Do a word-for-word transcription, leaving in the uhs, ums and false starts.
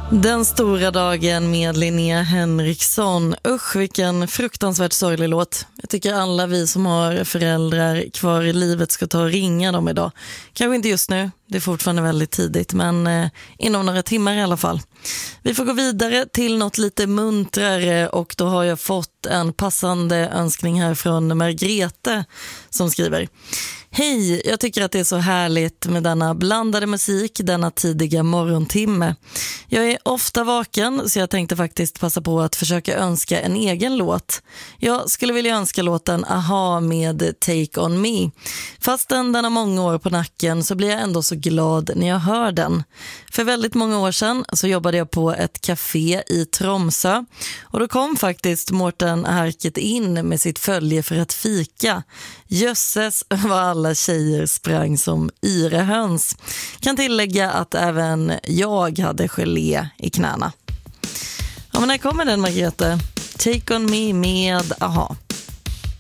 Den stora dagen med Linnea Henriksson. Usch, vilken fruktansvärt sorglig låt. Jag tycker alla vi som har föräldrar kvar i livet ska ta och ringa dem idag. Kanske inte just nu, det är fortfarande väldigt tidigt, men eh, inom några timmar i alla fall. Vi får gå vidare till något lite muntrare och då har jag fått en passande önskning här från Margrethe som skriver: Hej, jag tycker att det är så härligt med denna blandade musik, denna tidiga morgontimme. Jag är ofta vaken så jag tänkte faktiskt passa på att försöka önska en egen låt. Jag skulle vilja önska låten Aha med Take On Me. Fastän den har många år på nacken så blir jag ändå så glad när jag hör den. För väldigt många år sedan så jobbade jag på ett café i Tromsö och då kom faktiskt Mårten Harket in med sitt följe för att fika. Jösses vad alla tjejer sprang som yra höns. Kan tillägga att även jag hade gelé i knäna. Ja, men här kommer den, Margrethe. Take On Me med Aha.